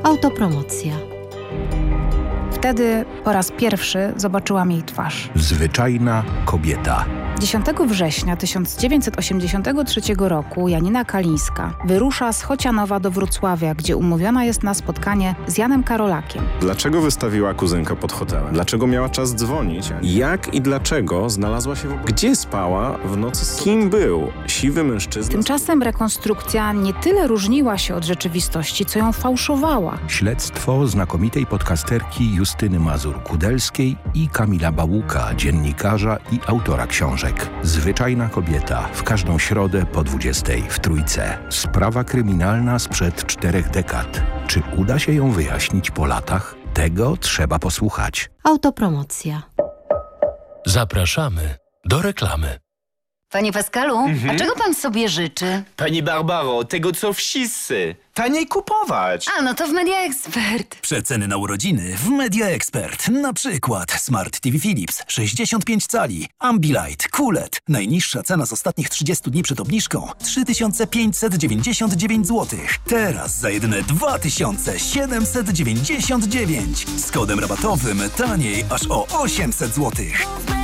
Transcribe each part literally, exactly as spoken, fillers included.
Autopromocja. Wtedy po raz pierwszy zobaczyłam jej twarz. Zwyczajna kobieta. dziesiątego września tysiąc dziewięćset osiemdziesiątego trzeciego roku Janina Kalińska wyrusza z Chocianowa do Wrocławia, gdzie umówiona jest na spotkanie z Janem Karolakiem. Dlaczego wystawiła kuzynkę pod hotelem? Dlaczego miała czas dzwonić? Jak i dlaczego znalazła się... W... Gdzie spała w nocy? Z kim był siwy mężczyzna? Tymczasem rekonstrukcja nie tyle różniła się od rzeczywistości, co ją fałszowała. Śledztwo znakomitej podcasterki Justyny Mazur-Kudelskiej i Kamila Bałuka, dziennikarza i autora książek. Zwyczajna kobieta w każdą środę po dwudziestej w Trójce. Sprawa kryminalna sprzed czterech dekad. Czy uda się ją wyjaśnić po latach? Tego trzeba posłuchać. Autopromocja. Zapraszamy do reklamy. Panie Pascalu, Mhm. a czego pan sobie życzy? Pani Barbaro, tego co wszyscy. Taniej kupować. A, no to w Media Expert. Przeceny na urodziny w Media Expert. Na przykład Smart T V Philips sześćdziesiąt pięć cali, Ambilight, Q L E D. Najniższa cena z ostatnich trzydziestu dni przed obniżką trzy tysiące pięćset dziewięćdziesiąt dziewięć złotych. Teraz za jedyne dwa tysiące siedemset dziewięćdziesiąt dziewięć. Z kodem rabatowym taniej aż o osiemset złotych.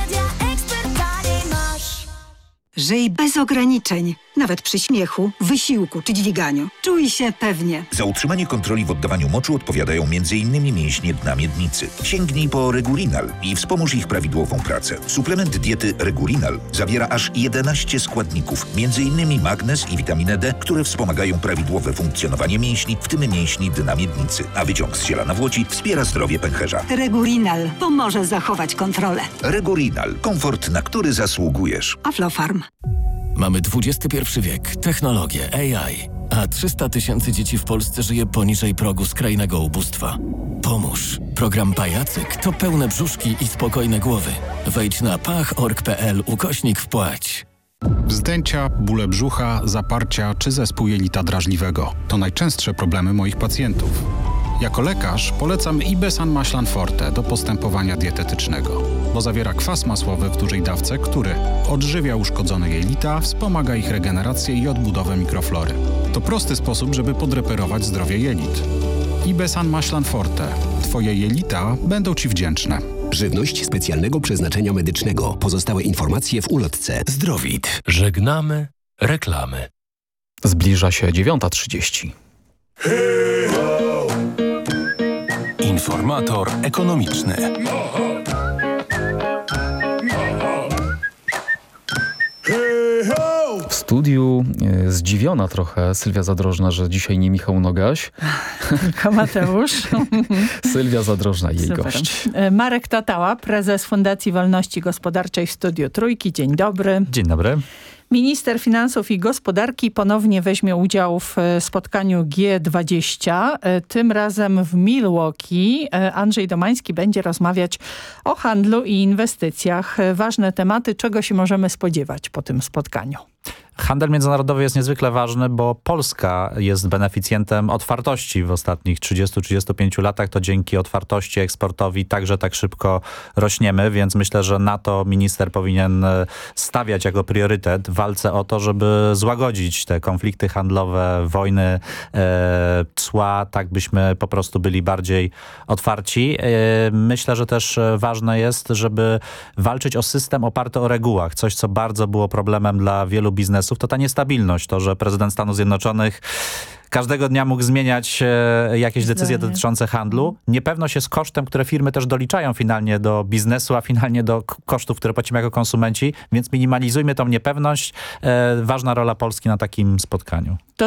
Żyj bez ograniczeń, nawet przy śmiechu, wysiłku czy dźwiganiu. Czuj się pewnie. Za utrzymanie kontroli w oddawaniu moczu odpowiadają m in mięśnie dna miednicy. Sięgnij po Regulinal i wspomóż ich prawidłową pracę. Suplement diety Regulinal zawiera aż jedenaście składników, między innymi magnez i witaminę D, które wspomagają prawidłowe funkcjonowanie mięśni, w tym mięśni dna miednicy. A wyciąg z ziela nawłoci wspiera zdrowie pęcherza. Regulinal pomoże zachować kontrolę. Regulinal. Komfort, na który zasługujesz. Aflofarm. Mamy dwudziesty pierwszy wiek, technologię, A I, a trzysta tysięcy dzieci w Polsce żyje poniżej progu skrajnego ubóstwa. Pomóż. Program Pajacyk to pełne brzuszki i spokojne głowy. Wejdź na pach.org.pl ukośnik wpłać. Wzdęcia, bóle brzucha, zaparcia czy zespół jelita drażliwego to najczęstsze problemy moich pacjentów. Jako lekarz polecam Ibesan Maślan Forte do postępowania dietetycznego, bo zawiera kwas masłowy w dużej dawce, który odżywia uszkodzone jelita, wspomaga ich regenerację i odbudowę mikroflory. To prosty sposób, żeby podreperować zdrowie jelit. Ibesan Maślan Forte. Twoje jelita będą Ci wdzięczne. Żywność specjalnego przeznaczenia medycznego. Pozostałe informacje w ulotce. Zdrowit. Żegnamy reklamy. Zbliża się dziewiąta trzydzieści. Informator ekonomiczny. W studiu e, zdziwiona trochę Sylwia Zadrożna, że dzisiaj nie Michał Nogaś. Tylko Mateusz. Sylwia Zadrożna, jej Super. gość. Marek Tatała, prezes Fundacji Wolności Gospodarczej w Studiu Trójki. Dzień dobry. Dzień dobry. Minister Finansów i Gospodarki ponownie weźmie udział w spotkaniu G dwadzieścia. Tym razem w Milwaukee. Andrzej Domański będzie rozmawiać o handlu i inwestycjach. Ważne tematy, czego się możemy spodziewać po tym spotkaniu. Handel międzynarodowy jest niezwykle ważny, bo Polska jest beneficjentem otwartości w ostatnich trzydziestu do trzydziestu pięciu latach. To dzięki otwartości, eksportowi także tak szybko rośniemy, więc myślę, że na to minister powinien stawiać jako priorytet w walce o to, żeby złagodzić te konflikty handlowe, wojny, e, cła, tak byśmy po prostu byli bardziej otwarci. E, myślę, że też ważne jest, żeby walczyć o system oparty o regułach. Coś, co bardzo było problemem dla wielu biznesów, to ta niestabilność, to, że prezydent Stanów Zjednoczonych każdego dnia mógł zmieniać e, jakieś decyzje Zdanie. dotyczące handlu. Niepewność jest kosztem, które firmy też doliczają finalnie do biznesu, a finalnie do k- kosztów, które płacimy jako konsumenci, więc minimalizujmy tą niepewność. E, ważna rola Polski na takim spotkaniu. To